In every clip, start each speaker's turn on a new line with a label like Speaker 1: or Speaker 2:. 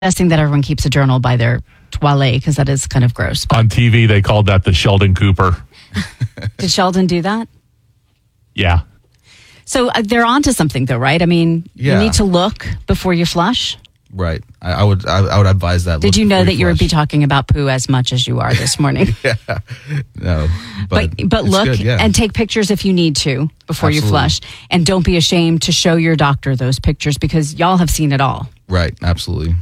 Speaker 1: suggesting that everyone keeps a journal by their toilet because that is kind of gross.
Speaker 2: On TV, they called that the Sheldon Cooper.
Speaker 1: Did Sheldon do that?
Speaker 2: Yeah.
Speaker 1: So they're onto something, though, right? I mean, you need to look before you flush.
Speaker 3: Right. I would advise that.
Speaker 1: Did you know that you would be talking about poo as much as you are this morning?
Speaker 3: Yeah. No.
Speaker 1: But look
Speaker 3: good, yeah.
Speaker 1: and take pictures if you need to before you flush. And don't be ashamed to show your doctor those pictures because y'all have seen it all.
Speaker 3: Right. Absolutely.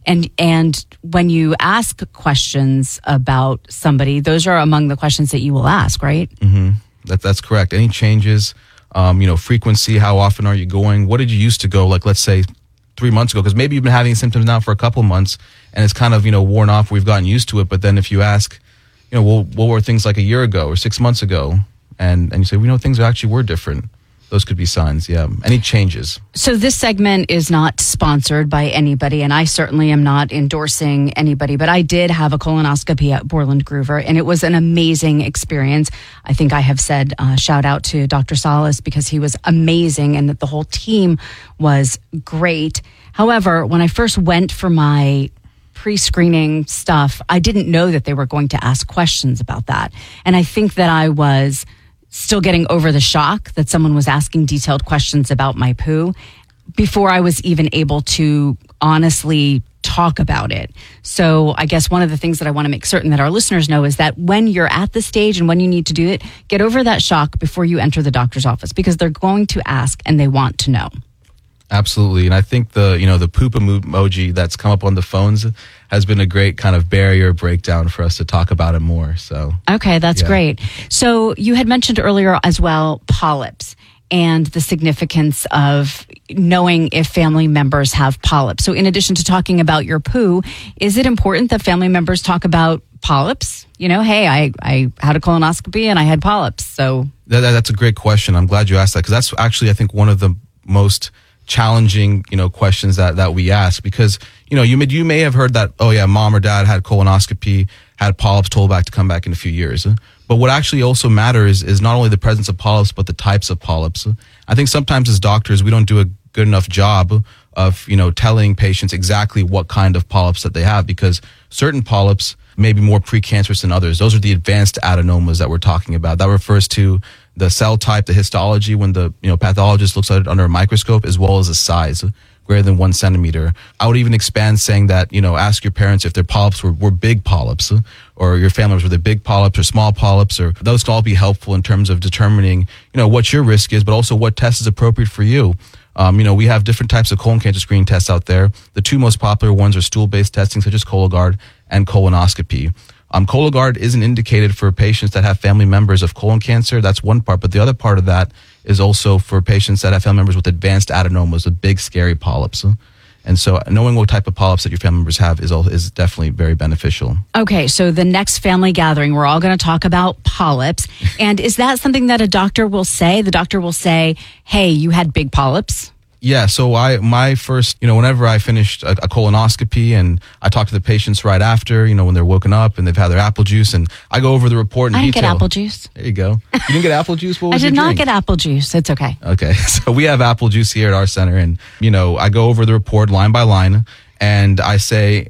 Speaker 1: And when you ask questions about somebody, those are among the questions that you will ask, right?
Speaker 3: Mm-hmm. That's correct. Any changes, frequency, how often are you going? What did you used to go? Like, let's say 3 months ago, because maybe you've been having symptoms now for a couple months and it's kind of, worn off. We've gotten used to it. But then if you ask, what were things like a year ago or 6 months ago? And you say, things actually were different. Those could be signs. Yeah. Any changes.
Speaker 1: So this segment is not sponsored by anybody, and I certainly am not endorsing anybody, but I did have a colonoscopy at Borland Groover, and it was an amazing experience. I think I have said shout out to Dr. Salas because he was amazing and that the whole team was great. However, when I first went for my pre-screening stuff, I didn't know that they were going to ask questions about that. And I think that I was still getting over the shock that someone was asking detailed questions about my poo before I was even able to honestly talk about it. So I guess one of the things that I want to make certain that our listeners know is that when you're at the stage and when you need to do it, get over that shock before you enter the doctor's office because they're going to ask and they want to know.
Speaker 3: Absolutely. And I think the poop emoji that's come up on the phones has been a great kind of barrier breakdown for us to talk about it more. So
Speaker 1: okay, that's great. So you had mentioned earlier as well polyps and the significance of knowing if family members have polyps. So in addition to talking about your poo, is it important that family members talk about polyps? Hey, I had a colonoscopy and I had polyps. So
Speaker 3: that's a great question. I'm glad you asked that because that's actually, I think, one of the most challenging, questions that we ask because, you may have heard that, oh yeah, mom or dad had colonoscopy, had polyps, told back to come back in a few years. But what actually also matters is not only the presence of polyps, but the types of polyps. I think sometimes as doctors, we don't do a good enough job of, telling patients exactly what kind of polyps that they have because certain polyps may be more precancerous than others. Those are the advanced adenomas that we're talking about. That refers to the cell type, the histology, when the pathologist looks at it under a microscope, as well as the size, greater than 1 centimeter. I would even expand saying that, ask your parents if their polyps were big polyps, or your family members were they big polyps or small polyps, or those can all be helpful in terms of determining, what your risk is, but also what test is appropriate for you. We have different types of colon cancer screening tests out there. The two most popular ones are stool-based testing, such as Cologuard and colonoscopy. Cologuard isn't indicated for patients that have family members of colon cancer. That's one part. But the other part of that is also for patients that have family members with advanced adenomas, with big, scary polyps. And so knowing what type of polyps that your family members have is definitely very beneficial.
Speaker 1: Okay, so the next family gathering, we're all going to talk about polyps. And is that something that a doctor will say? The doctor will say, hey, you had big polyps?
Speaker 3: Yeah, so my first, whenever I finished a colonoscopy and I talk to the patients right after, when they're woken up and they've had their apple juice and I go over the report in
Speaker 1: detail. I didn't get apple juice.
Speaker 3: There you go. You didn't get apple juice? What was
Speaker 1: I did
Speaker 3: your
Speaker 1: not
Speaker 3: drink?
Speaker 1: get apple juice. It's okay.
Speaker 3: Okay, so we have apple juice here at our center and, I go over the report line by line and I say,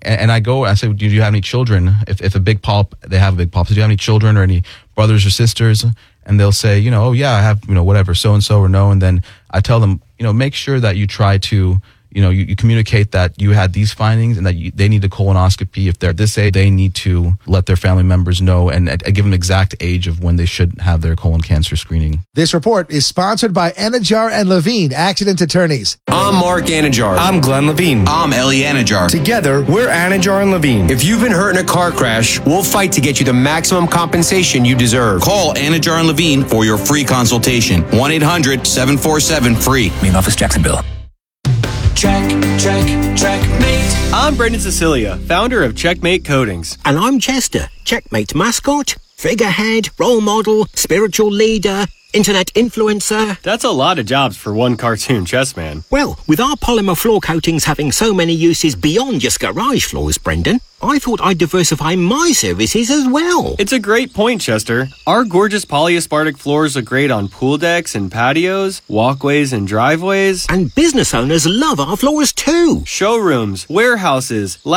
Speaker 3: do you have any children? If a big polyp, they have a big polyp. So do you have any children or any brothers or sisters? And they'll say, oh yeah, I have, whatever, so-and-so or no. And then I tell them, make sure that you try to, you communicate that you had these findings and that they need a colonoscopy. If they're this age, they need to let their family members know and give them exact age of when they should have their colon cancer screening.
Speaker 4: This report is sponsored by Anajar and Levine, accident attorneys.
Speaker 5: I'm Mark Anajar.
Speaker 6: I'm Glenn Levine.
Speaker 5: I'm Ellie Anajar.
Speaker 6: Together, we're Anajar and Levine.
Speaker 5: If you've been hurt in a car crash, we'll fight to get you the maximum compensation you deserve. Call Anajar and Levine for your free consultation. 1-800-747-FREE.
Speaker 6: Main office, Jacksonville.
Speaker 7: Checkmate. I'm Brendan Cecilia, founder of Checkmate Coatings.
Speaker 8: And I'm Chester, Checkmate's mascot.
Speaker 7: Figurehead, role model, spiritual leader, internet influencer.
Speaker 8: That's a lot of jobs for one cartoon chess man.
Speaker 7: Well, with our polymer floor coatings having so many uses beyond just garage floors, Brendan, I thought I'd diversify my services as well.
Speaker 8: It's a great point, Chester. Our gorgeous polyaspartic floors look great on pool decks and patios, walkways and driveways.
Speaker 7: And business owners love our floors too.
Speaker 8: Showrooms, warehouses,